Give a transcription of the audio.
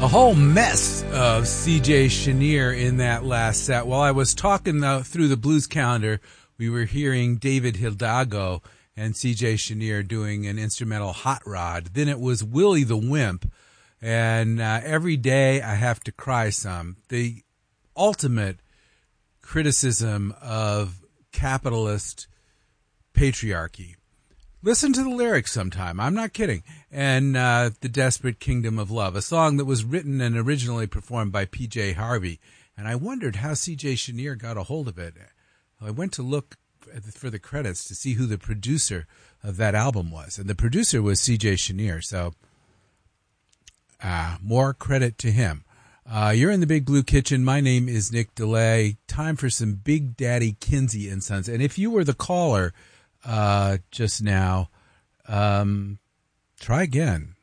A whole mess of C.J. Chenier in that last set. While I was talking through the blues calendar, we were hearing David Hidalgo and C.J. Chenier doing an instrumental Hot Rod. Then it was Willie the Wimp, and Every Day I Have to Cry Some. The ultimate criticism of capitalist patriarchy. Listen to the lyrics sometime. I'm not kidding. And The Desperate Kingdom of Love, a song that was written and originally performed by P.J. Harvey. And I wondered how C.J. Chenier got a hold of it. I went to look for the credits to see who the producer of that album was. And the producer was C.J. Chenier. So more credit to him. You're in the Big Blue Kitchen. My name is Nick DeLay. Time for some Big Daddy Kinsey and Sons. And if you were the caller just now, try again.